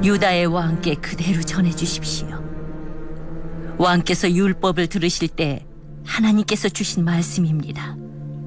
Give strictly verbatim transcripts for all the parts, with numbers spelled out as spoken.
유다의 왕께 그대로 전해주십시오. 왕께서 율법을 들으실 때 하나님께서 주신 말씀입니다.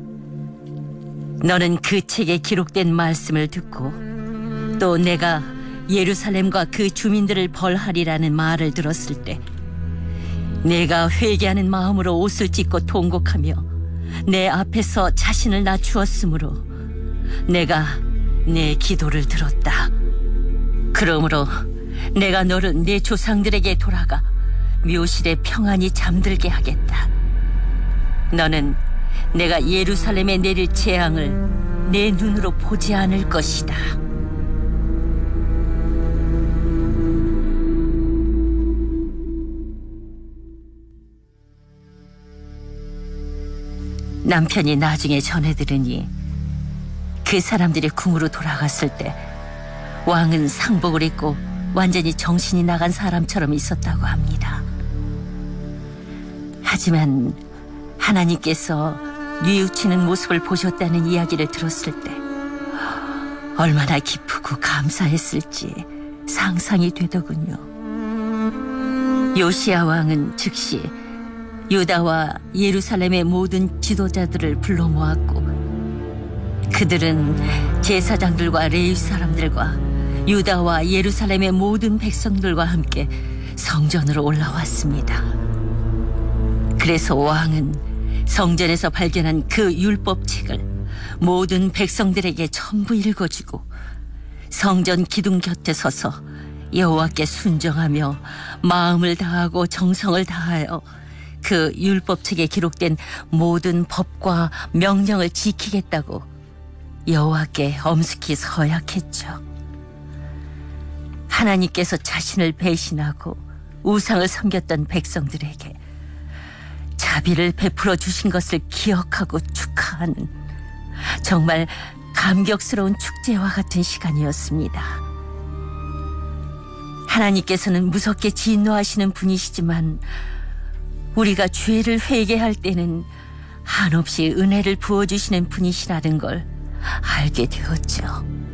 너는 그 책에 기록된 말씀을 듣고 또 내가 예루살렘과 그 주민들을 벌하리라는 말을 들었을 때 내가 회개하는 마음으로 옷을 찢고 통곡하며 내 앞에서 자신을 낮추었으므로 내가 내 기도를 들었다. 그러므로 내가 너를 내 조상들에게 돌아가 묘실에 평안히 잠들게 하겠다. 너는 내가 예루살렘에 내릴 재앙을 내 눈으로 보지 않을 것이다. 남편이 나중에 전해들으니 그 사람들이 궁으로 돌아갔을 때 왕은 상복을 입고 완전히 정신이 나간 사람처럼 있었다고 합니다. 하지만 하나님께서 뉘우치는 모습을 보셨다는 이야기를 들었을 때 얼마나 기쁘고 감사했을지 상상이 되더군요. 요시야 왕은 즉시 유다와 예루살렘의 모든 지도자들을 불러 모았고 그들은 제사장들과 레위 사람들과 유다와 예루살렘의 모든 백성들과 함께 성전으로 올라왔습니다. 그래서 왕은 성전에서 발견한 그 율법책을 모든 백성들에게 전부 읽어주고 성전 기둥 곁에 서서 여호와께 순종하며 마음을 다하고 정성을 다하여 그 율법책에 기록된 모든 법과 명령을 지키겠다고 여호와께 엄숙히 서약했죠. 하나님께서 자신을 배신하고 우상을 섬겼던 백성들에게 자비를 베풀어 주신 것을 기억하고 축하하는 정말 감격스러운 축제와 같은 시간이었습니다. 하나님께서는 무섭게 진노하시는 분이시지만 우리가 죄를 회개할 때는 한없이 은혜를 부어주시는 분이시라는 걸 알게 되었죠.